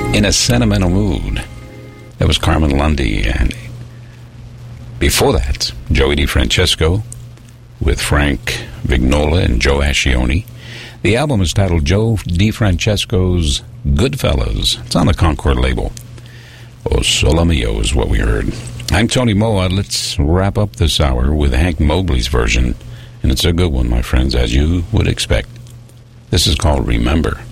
In a Sentimental Mood. That was Carmen Lundy. And before that, Joey DeFrancesco with Frank Vignola and Joe Ascione. The album is titled Joe DeFrancesco's Goodfellas. It's on the Concord label. Oh, Solo Mio is what we heard. I'm Tony Moa. Let's wrap up this hour with Hank Mobley's version. And it's a good one, my friends, as you would expect. This is called Remember.